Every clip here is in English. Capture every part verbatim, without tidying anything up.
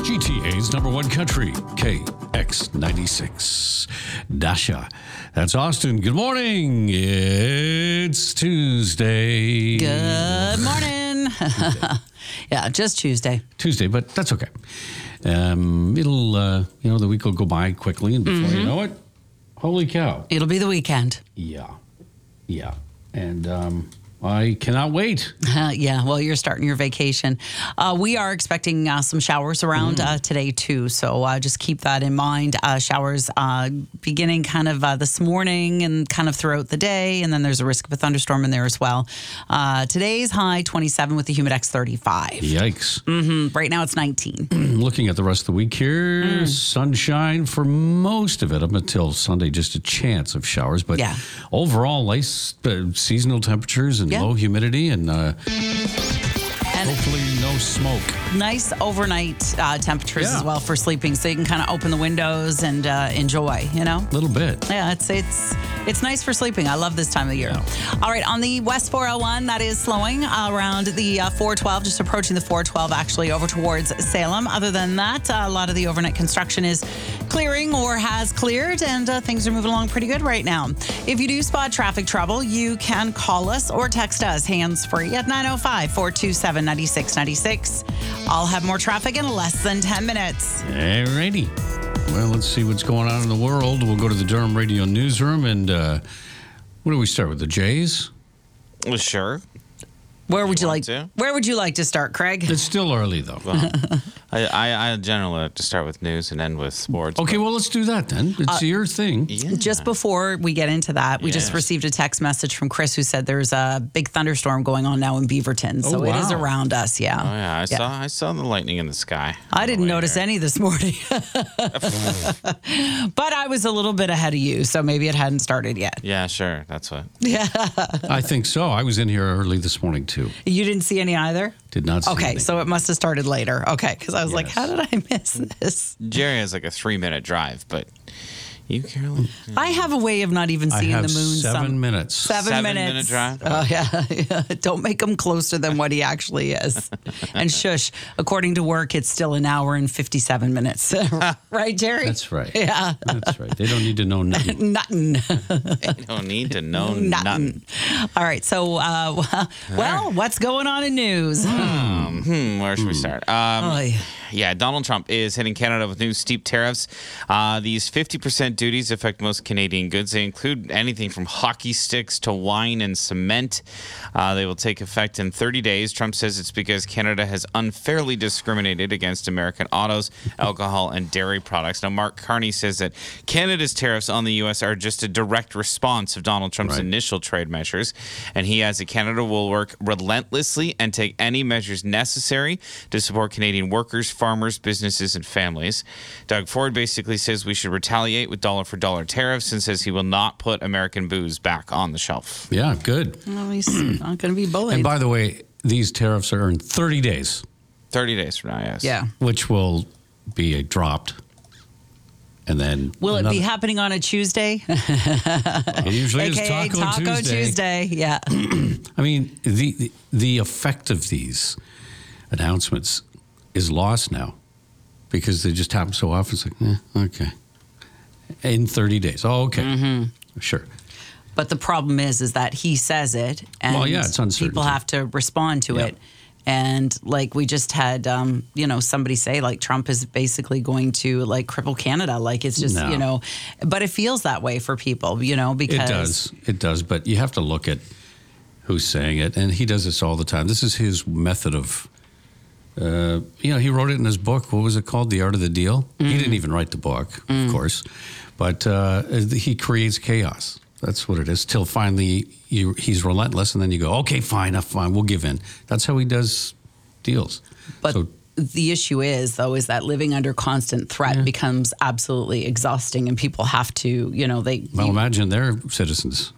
G T A's number one country, K X ninety-six. Dasha. That's Austin. Good morning. It's Tuesday. Good morning. Yeah, just Tuesday. Tuesday, but that's okay. Um, it'll, uh, you know, the week will go by quickly, and before mm-hmm. you know it, holy cow. It'll be the weekend. Yeah. Yeah. And, um, I cannot wait. Uh, yeah, well, you're starting your vacation. Uh, we are expecting uh, some showers around mm. uh, today, too. So uh, just keep that in mind. Uh, showers uh, beginning kind of uh, this morning and kind of throughout the day. And then there's a risk of a thunderstorm in there as well. Uh, today's high, twenty-seven with the humidex thirty-five. Yikes. Mm-hmm. Right now it's nineteen. Looking at the rest of the week here, mm. sunshine for most of it up until Sunday, just a chance of showers. But yeah. overall, nice uh, seasonal temperatures and yeah. low humidity and, uh, and hopefully no smoke. Nice overnight uh, temperatures yeah. as well for sleeping, so you can kind of open the windows and uh, enjoy, you know? A little bit. Yeah, it's it's it's nice for sleeping. I love this time of year. Yeah. All right, on the West four oh one, that is slowing uh, around the uh, four twelve, just approaching the four twelve actually over towards Salem. Other than that, uh, a lot of the overnight construction is clearing or has cleared, and uh, things are moving along pretty good right now. If you do spot traffic trouble, you can call us or text us hands-free at nine oh five, four two seven, nine six nine six. I'll have more traffic in less than ten minutes. All righty. Well, let's see what's going on in the world. We'll go to the Durham Radio Newsroom, and uh, what do we start with, the Jays? Well, sure. Where would you, you like to? Where would you like to start, Craig? It's still early, though. Well, I, I, I generally like to start with news and end with sports. Okay, well, let's do that then. It's uh, your thing. Yeah. Just before we get into that, we yes. just received a text message from Chris who said there's a big thunderstorm going on now in Beaverton. So oh, wow. it is around us, yeah. Oh, yeah. I, yeah. Saw, I saw the lightning in the sky. I didn't notice here. any this morning. But I was a little bit ahead of you, so maybe it hadn't started yet. Yeah, sure. That's what. Yeah. I think so. I was in here early this morning, too. You didn't see any either? Did not see Okay, anything. So it must have started later. Okay, because I was yes. like, how did I miss this? Jerry has like a three-minute drive, but you, Carolyn? I have a way of not even seeing I have the moon. seven some, minutes. Seven, seven minutes. Seven-minute drive? Oh, yeah. yeah. Don't make him closer than what he actually is. And shush, according to work, it's still an hour and fifty-seven minutes. Right, Jerry? That's right. Yeah. That's right. They don't need to know nothing. Nothing. They don't need to know nothing. nothing. All right, so, uh, well, right. what's going on in news? Um, hmm, where should we start? Um, oh, yeah. Yeah, Donald Trump is hitting Canada with new steep tariffs. Uh, these fifty percent duties affect most Canadian goods. They include anything from hockey sticks to wine and cement. Uh, they will take effect in thirty days. Trump says it's because Canada has unfairly discriminated against American autos, alcohol, and dairy products. Now, Mark Carney says that Canada's tariffs on the U S are just a direct response of Donald Trump's right. initial trade measures. And he adds that Canada will work relentlessly and take any measures necessary to support Canadian workers, farmers, businesses, and families. Doug Ford basically says we should retaliate with dollar-for-dollar tariffs and says he will not put American booze back on the shelf. Yeah, good. Well, he's not going to be bullied. And by the way, these tariffs are in thirty days. thirty days from now, yes. Yeah. Which will be dropped. And then will another. it be happening on a Tuesday? It usually A K A is Taco, Taco Tuesday. Tuesday. Yeah. I mean, the, the the effect of these announcements is lost now because they just happen so often. It's like, eh, okay. In thirty days. Oh, okay. Mm-hmm. Sure. But the problem is, is that he says it, and well, yeah, it's people have to respond to yeah. it. And like we just had, um, you know, somebody say like Trump is basically going to like cripple Canada. Like it's just, no. you know, but it feels that way for people, you know, because. It does. It does. But you have to look at who's saying it. And he does this all the time. This is his method of, uh, you know, he wrote it in his book. What was it called? The Art of the Deal. Mm. He didn't even write the book, mm. of course. But uh, he creates chaos. That's what it is. Till finally you, he's relentless, and then you go, okay, fine, fine, we'll give in. That's how he does deals. But so, the issue is, though, is that living under constant threat yeah. becomes absolutely exhausting, and people have to, you know, they. Well, you, imagine their citizens.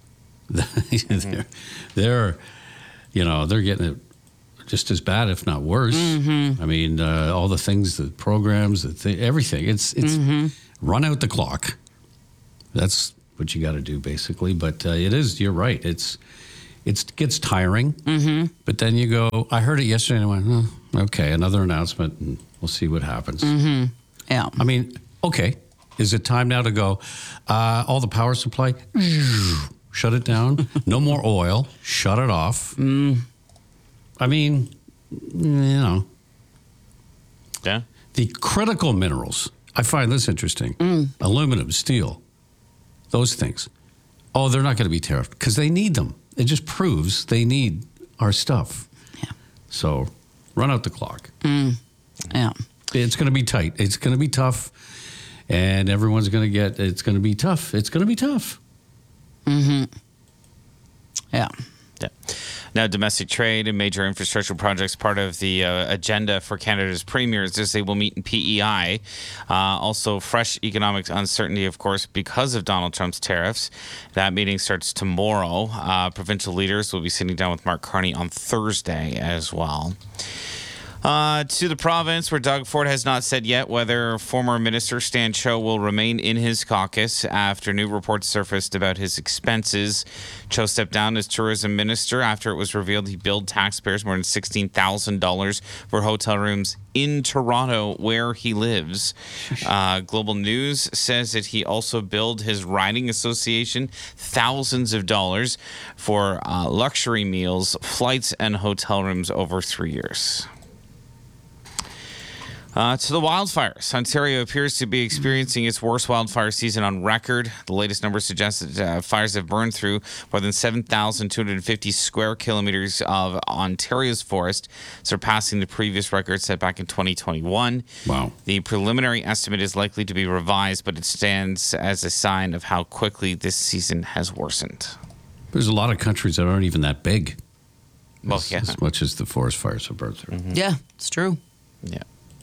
they're, they're, you know, they're getting it just as bad, if not worse. Mm-hmm. I mean, uh, all the things, the programs, the th- everything. It's it's mm-hmm. run out the clock. That's what you got to do, basically. But uh, it is, you're right. It's it gets tiring. Mm-hmm. But then you go, I heard it yesterday and I went, oh, okay, another announcement and we'll see what happens. Mm-hmm. Yeah. I mean, okay, is it time now to go, uh, all the power supply, shut it down, no more oil, shut it off. Mm. I mean, you know. Yeah. The critical minerals, I find this interesting. Mm. Aluminum, steel, those things. Oh, they're not going to be tariffed because they need them. It just proves they need our stuff. Yeah. So run out the clock. Mm. Yeah. It's going to be tight. It's going to be tough. And everyone's going to get, it's going to be tough. It's going to be tough. Mm-hmm. Yeah. Yeah. Now, domestic trade and major infrastructure projects, part of the uh, agenda for Canada's premiers, as they will meet in P E I. Uh, also, fresh economic uncertainty, of course, because of Donald Trump's tariffs. That meeting starts tomorrow. Uh, provincial leaders will be sitting down with Mark Carney on Thursday as well. Uh, to the province, where Doug Ford has not said yet whether former Minister Stan Cho will remain in his caucus after new reports surfaced about his expenses. Cho stepped down as tourism minister after it was revealed he billed taxpayers more than sixteen thousand dollars for hotel rooms in Toronto, where he lives. Uh, Global News says that he also billed his riding association thousands of dollars for uh, luxury meals, flights, and hotel rooms over three years. Uh, to the wildfires. Ontario appears to be experiencing its worst wildfire season on record. The latest numbers suggest that uh, fires have burned through more than seven thousand two hundred fifty square kilometers of Ontario's forest, surpassing the previous record set back in twenty twenty-one. Wow. The preliminary estimate is likely to be revised, but it stands as a sign of how quickly this season has worsened. There's a lot of countries that aren't even that big. Well, as, yeah. as much as the forest fires have burned through. Yeah, it's true. Yeah.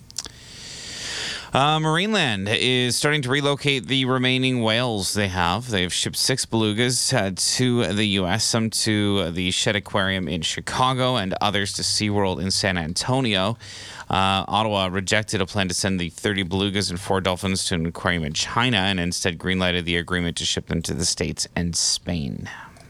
Uh, Marineland is starting to relocate the remaining whales they have. They've shipped six belugas uh, to the U S, some to the Shedd Aquarium in Chicago and others to SeaWorld in San Antonio. Uh, Ottawa rejected a plan to send the thirty belugas and four dolphins to an aquarium in China and instead greenlighted the agreement to ship them to the States and Spain.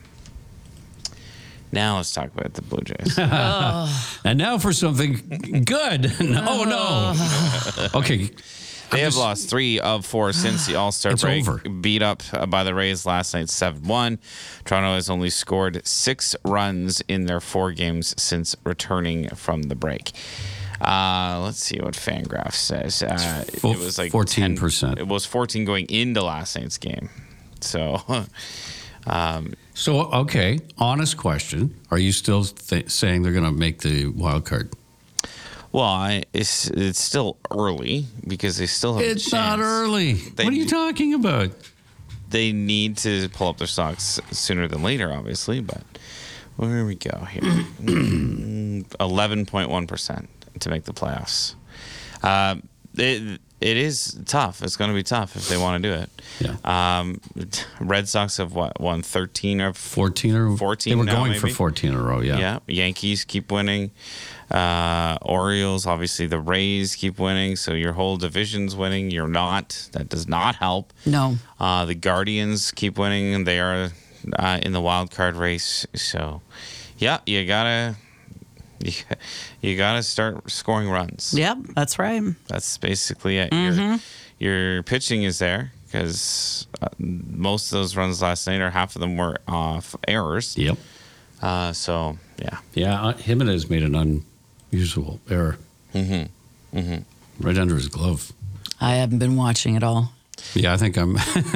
Now let's talk about the Blue Jays. And now for something good. No, no. Okay. They have lost three of four since the All-Star It's break. over. Beat up by the Rays last night seven one. Toronto has only scored six runs in their four games since returning from the break. Uh, let's see what Fangraphs says. Uh, it Fo- was like fourteen percent. ten, it was fourteen going into last night's game. So... Um, So, okay, honest question. Are you still th- saying they're going to make the wild card? well, I, it's it's still early because they still have a It's not chance. early. They What are you do- talking about? They need to pull up their stocks sooner than later, obviously, but where we go here. eleven point one percent to make the playoffs. Uh, it, it is tough. It's going to be tough if they want to do it. Yeah. Um, Red Sox have what, won thirteen or fourteen or fourteen They were now, going for maybe? fourteen in a row, yeah. Yeah. Yankees keep winning. Uh, Orioles, obviously the Rays keep winning. So your whole division's winning. You're not. That does not help. No. Uh, the Guardians keep winning, and they are uh, in the wild card race. So, yeah, you gotta you, you gotta start scoring runs. Yep, that's right. That's basically it. Mm-hmm. Your, your pitching is there because uh, most of those runs last night, or half of them, were off errors. Yep. Uh, so, yeah. Yeah, uh, Jimenez made an unusual error. Mm-hmm. Mm-hmm. Right under his glove. I haven't been watching it all. Yeah, I think I'm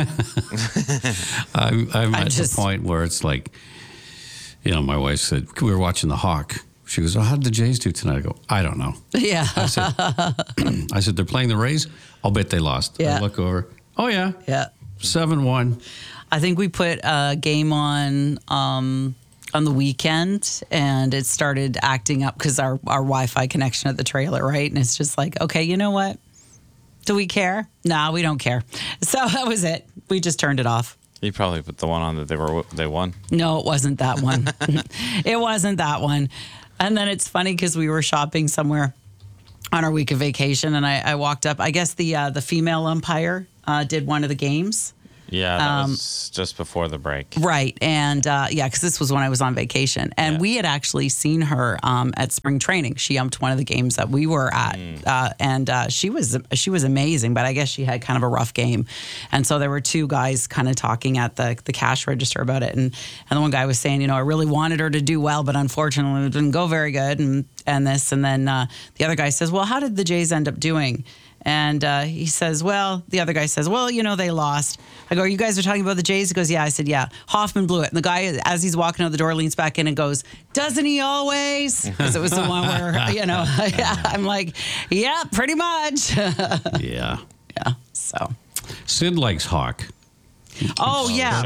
I'm, I'm I at just- the point where it's like, you know, my wife said, we were watching the Hawk. She goes, oh, how did the Jays do tonight? I go, I don't know. Yeah. I said, I said, they're playing the Rays. I'll bet they lost. Yeah. I look over. Oh, yeah. Yeah. seven one. I think we put a game on um, on the weekend, and it started acting up because our, our Wi-Fi connection at the trailer, right? And it's just like, okay, you know what? Do we care? No, we don't care. So that was it. We just turned it off. You probably put the one on that they were they won. No, it wasn't that one. It wasn't that one. And then it's funny because we were shopping somewhere on our week of vacation, and I, I walked up. I guess the uh, the female umpire uh, did one of the games. Yeah, that Um, was just before the break. Right. And uh, yeah, because this was when I was on vacation. And Yeah. we had actually seen her um, at spring training. She umped one of the games that we were at. Mm. Uh, and uh, she was she was amazing, but I guess she had kind of a rough game. And so there were two guys kind of talking at the, the cash register about it. And, and the one guy was saying, you know, I really wanted her to do well, but unfortunately it didn't go very good. And, and this. And then uh, the other guy says, well, how did the Jays end up doing? And uh, he says, well, the other guy says, well, you know, they lost. I go, you guys are talking about the Jays? He goes, yeah. I said, yeah. Hoffman blew it. And the guy, as he's walking out the door, leans back in and goes, doesn't he always? Because it was the one where, you know, yeah, I'm like, yeah, pretty much. Yeah. Yeah. So. Sid likes Hawk. Oh, yeah.